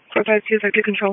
452, effective control.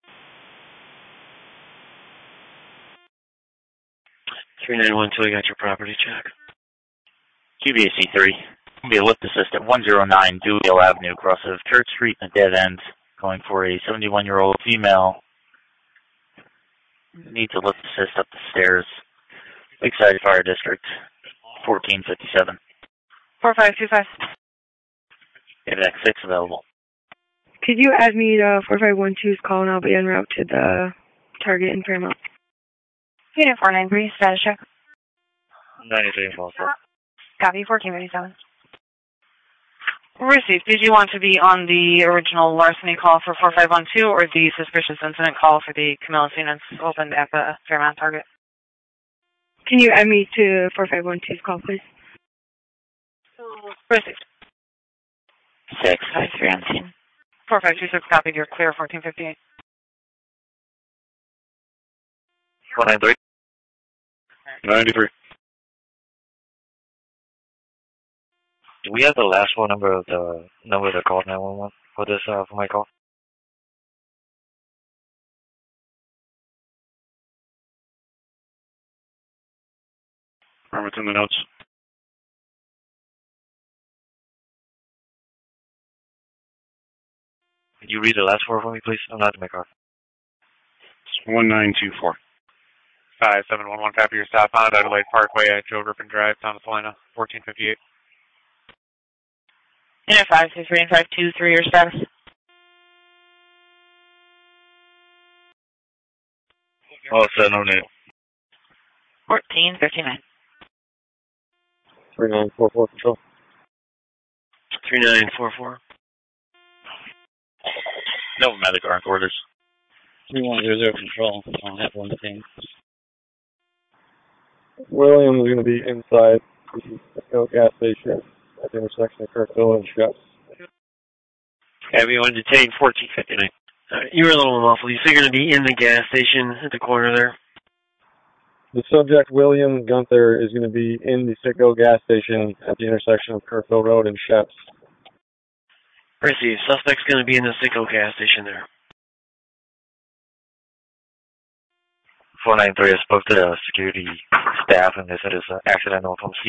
3912, you got your property check. QBAC 3. Be a lift assist at 109 Dewey Avenue, across of Church Street and a dead end, going for a 71-year-old female. Needs a lift assist up the stairs. Lakeside Fire District, 1457. 4525. You have an X6 available. Could you add me to 4512's call and I'll be en route to the target in Paramount? Unit 493, status check. 93 and 4. Copy, 1457. Received. Did you want to be on the original larceny call for 4512 or the suspicious incident call for the Camillus units opened at the Fairmount target? Can you add me to 4512's call, please? Received. 653 on scene. 4526 copied. You're clear, 1458. 493. 93. Do we have the last four number of the call 911 for this for my call? It's in the notes. Could you read the last four for me, please? I'm not in my car. It's 1924. 5711, copy your stop on Adelaide Parkway at Joe Griffin Drive, Thomas Helena, 1458. Unit 563 and 523, your status. Oh, 709. 1459. 3944 control. 3944. No medical orders. 3100 control. I don't have one thing. William is going to be inside the gas station at the intersection of Kirkville and Sheps. Everyone detained 1459. You were a little muffled. You said you're going to be in the gas station at the corner there? The subject, William Gunther, is going to be in the Citgo gas station at the intersection of Kirkville Road and Sheps. Received. Suspect's going to be in the Citgo gas station there. 493, I spoke to the security staff and they said it's accidental from